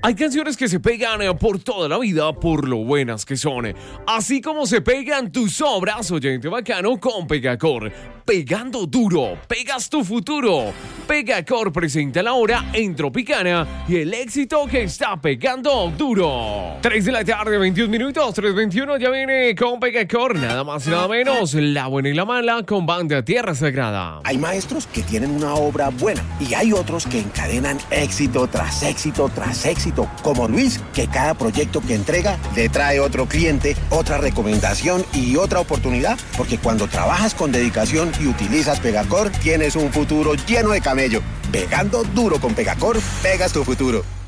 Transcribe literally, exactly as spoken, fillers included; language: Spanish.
Hay canciones que se pegan eh, por toda la vida por lo buenas que son. Así como se pegan tus obras, oyente bacano, con Pegacor. Pegando duro, pegas tu futuro. Pegacor presenta la hora en Tropicana y el éxito que está pegando duro. tres de la tarde, veintiún minutos, tres veintiuno, ya viene con Pegacor, nada más y nada menos, La Buena y la Mala con Banda Tierra Sagrada. Hay maestros que tienen una obra buena y hay otros que encadenan éxito tras éxito tras éxito, como Luis, que cada proyecto que entrega le trae otro cliente, otra recomendación y otra oportunidad, porque cuando trabajas con dedicación y utilizas Pegacor, tienes un futuro lleno de camello. Pegando duro con Pegacor, pegas tu futuro.